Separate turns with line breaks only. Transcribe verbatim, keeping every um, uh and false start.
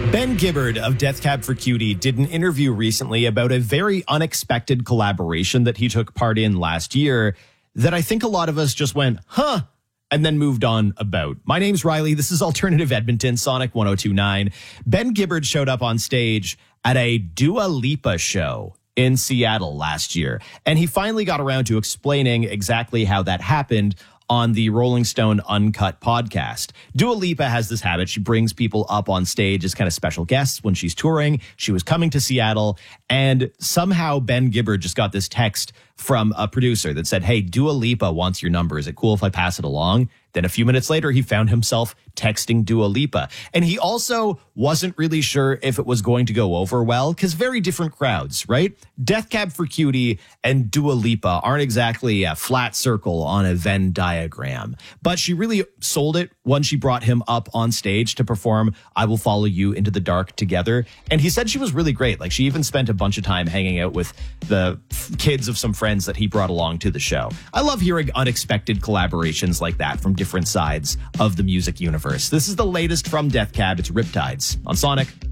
Ben Gibbard of Death Cab for Cutie did an interview recently about a very unexpected collaboration that he took part in last year that I think a lot of us just went, huh, and then moved on about. My name's Riley. This is Alternative Edmonton, Sonic one oh two point nine. Ben Gibbard showed up on stage at a Dua Lipa show in Seattle last year, and he finally got around to explaining exactly how that happened on the Rolling Stone Uncut podcast. Dua Lipa has this habit. She brings people up on stage as kind of special guests when she's touring. She was coming to Seattle, and somehow Ben Gibbard just got this text from a producer that said, hey, Dua Lipa wants your number. Is it cool if I pass it along? Then a few minutes later, he found himself texting Dua Lipa. And he also wasn't really sure if it was going to go over well, because very different crowds, right? Death Cab for Cutie and Dua Lipa aren't exactly a flat circle on a Venn diagram. But she really sold it when she brought him up on stage to perform I Will Follow You Into the Dark together. And he said she was really great. Like, she even spent a bunch of time hanging out with the kids of some friends that he brought along to the show. I love hearing unexpected collaborations like that from different sides of the music universe. This is the latest from Death Cab. It's Riptides on Sonic